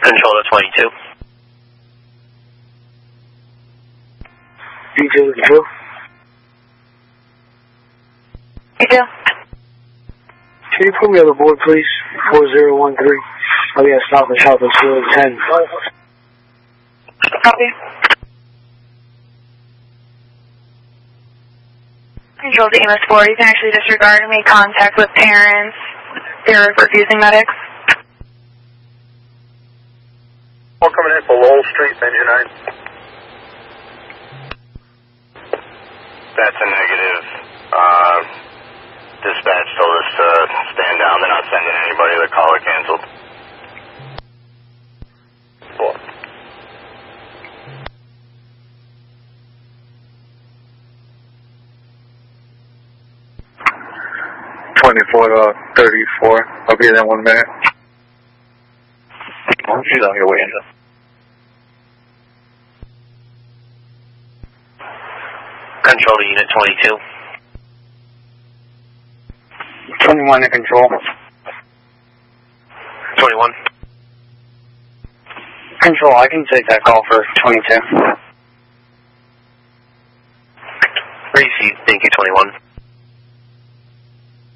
Control to 22. DJ Control. Detail. Can you put me on the board, please? 4013. Oh, yeah, stop and shop at 10. Copy. Control to EMS4. You can actually disregard and make contact with parents. They're refusing medics. All coming in for Lowell Street, engine 9. That's a negative. Dispatch told us to stand down. They're not sending anybody. The caller canceled. Cool. 24 to 34. I'll be there in 1 minute. She's on your way, Angela. Control to Unit 22. 21 to Control. 21. Control, I can take that call for 22. Receive, thank you, 21.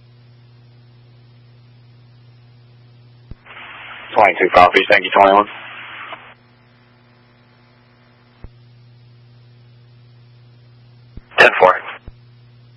Copies, thank you, 21.